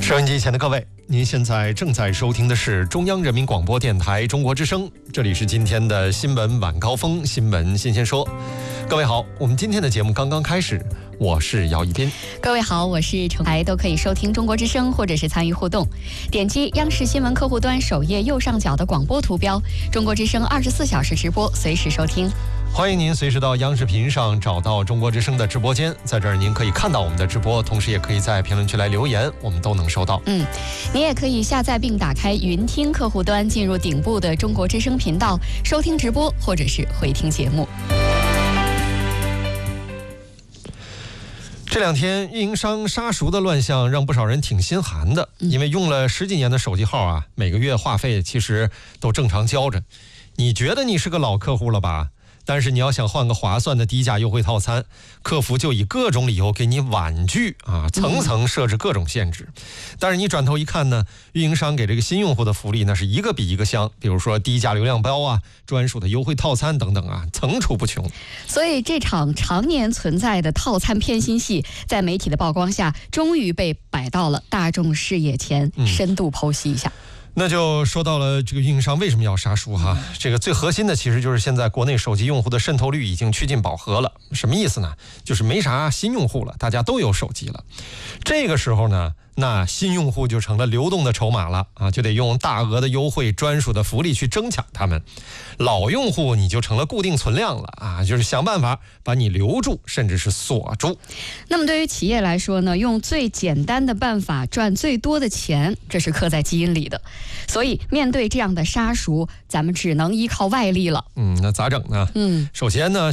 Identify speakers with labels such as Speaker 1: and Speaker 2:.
Speaker 1: 收音机前的各位，您现在正在收听的是中央人民广播电台中国之声，这里是今天的新闻晚高峰，新闻新鲜说。各位好，我们今天的节目刚刚开始，我是姚一斌。
Speaker 2: 各位好，我是程台，都可以收听中国之声或者是参与互动，点击央视新闻客户端首页右上角的广播图标，中国之声24小时直播，随时收听。
Speaker 1: 欢迎您随时到央视频上找到中国之声的直播间，在这儿您可以看到我们的直播，同时也可以在评论区来留言，我们都能收到。
Speaker 2: 您也可以下载并打开云听客户端，进入顶部的中国之声频道，收听直播或者是回听节目。
Speaker 1: 这两天运营商杀熟的乱象让不少人挺心寒的，因为用了10几年的手机号啊，每个月话费其实都正常交着。你觉得你是个老客户了吧？但是你要想换个划算的低价优惠套餐，客服就以各种理由给你婉拒啊，层层设置各种限制。但是你转头一看呢，运营商给这个新用户的福利那是一个比一个香，比如说低价流量包啊、专属的优惠套餐等等啊，层出不穷。
Speaker 2: 所以这场常年存在的套餐偏心戏，在媒体的曝光下，终于被摆到了大众视野前，深度剖析一下。
Speaker 1: 那就说到了这个运营商为什么要杀熟哈，这个最核心的其实就是现在国内手机用户的渗透率已经趋近饱和了。什么意思呢？就是没啥新用户了，大家都有手机了。这个时候呢，那新用户就成了流动的筹码了啊，就得用大额的优惠、专属的福利去争抢他们。老用户你就成了固定存量了啊，就是想办法把你留住，甚至是锁住。
Speaker 2: 那么对于企业来说呢，用最简单的办法赚最多的钱，这是刻在基因里的。所以面对这样的杀熟，咱们只能依靠外力了。
Speaker 1: 那咋整呢？首先呢，